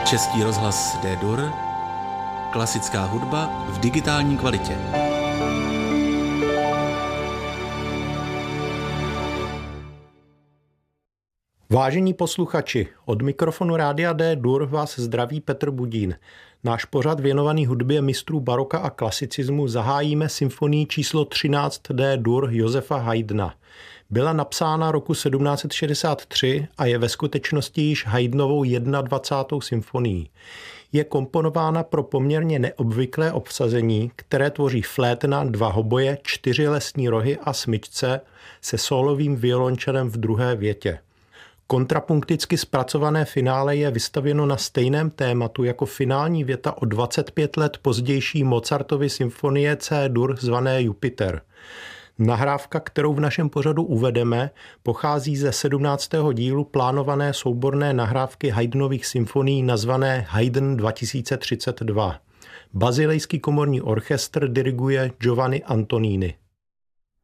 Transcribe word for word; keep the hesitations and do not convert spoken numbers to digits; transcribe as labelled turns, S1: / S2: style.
S1: Český rozhlas D-dur, klasická hudba v digitální kvalitě.
S2: Vážení posluchači, od mikrofonu Rádia D-dur vás zdraví Petr Budín. Náš pořad věnovaný hudbě mistrů baroka a klasicismu zahájíme symfonií číslo třináct D-dur Josefa Haydna. Byla napsána roku sedmnáct set šedesát tři a je ve skutečnosti již Haydnovou dvacátou první symfonií. Je komponována pro poměrně neobvyklé obsazení, které tvoří flétna, dva hoboje, čtyři lesní rohy a smyčce se sólovým violončelem v druhé větě. Kontrapunkticky zpracované finále je vystavěno na stejném tématu jako finální věta o dvacet pět let pozdější Mozartovy symfonie C-dur zvané Jupiter. Nahrávka, kterou v našem pořadu uvedeme, pochází ze sedmnáctého dílu plánované souborné nahrávky Haydnových symfonií nazvané Haydn dva tisíce třicet dva. Bazilejský komorní orchestr diriguje Giovanni Antonini.